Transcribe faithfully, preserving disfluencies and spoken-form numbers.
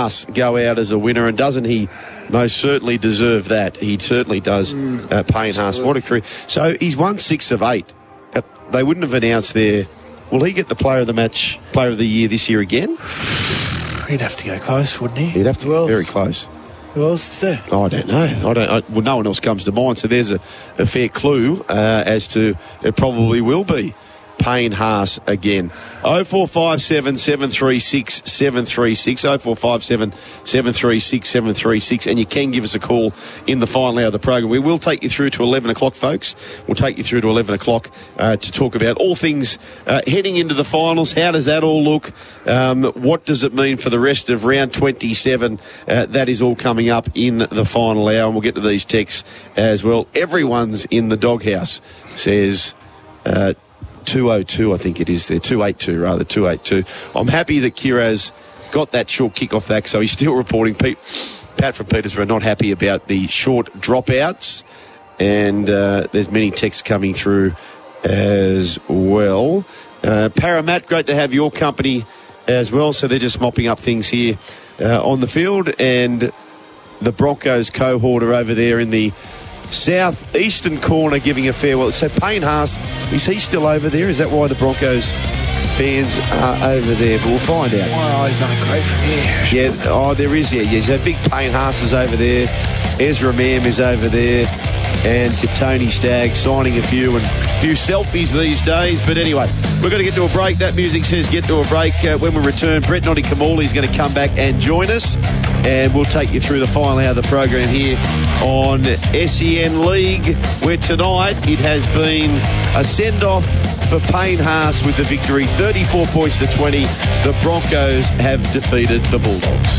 Haas go out as a winner, and doesn't he most certainly deserve that? He certainly does, mm, uh, Payne Haas. What a career. So he's won six of eight. Uh, they wouldn't have announced their... Will he get the player of the match, player of the year this year again? He'd have to go close, wouldn't he? He'd have to well, go very close. Who else is there? I don't know. I don't. I, well, no one else comes to mind. So there's a, a fair clue uh, as to it probably will be Payne Haas again. oh four five seven, seven three six, seven three six, oh four five seven, seven three six, seven three six, and you can give us a call in the final hour of the program. We will take you through to eleven o'clock, folks. We'll take you through to eleven o'clock uh, to talk about all things uh, heading into the finals. How does that all look? Um, what does it mean for the rest of round twenty-seven? Uh, that is all coming up in the final hour, and we'll get to these texts as well. Everyone's in the doghouse, says... Uh, two oh two, I think it is there. two eighty-two, rather, two eighty-two. I'm happy that Kiraz got that short kick-off back, so he's still reporting. Pete, Pat from Petersburg not happy about the short dropouts, and uh, there's many texts coming through as well. Uh, Paramat, great to have your company as well, so they're just mopping up things here uh, on the field, and the Broncos cohort are over there in the south-eastern corner giving a farewell. So Payne Haas, is he still over there? Is that why the Broncos fans are over there? But we'll find out. My eyes aren't great from here. Yeah, oh, there is, yeah. yeah. So big Payne Haas is over there. Ezra Mam is over there. And Tony Stagg signing a few and a few selfies these days. But anyway, we're going to get to a break. That music says get to a break. Uh, when we return, Brett Noddy Kamali is going to come back and join us. And we'll take you through the final hour of the program here on S E N League, where tonight it has been a send-off for Payne Haas with the victory, thirty-four points to twenty. The Broncos have defeated the Bulldogs.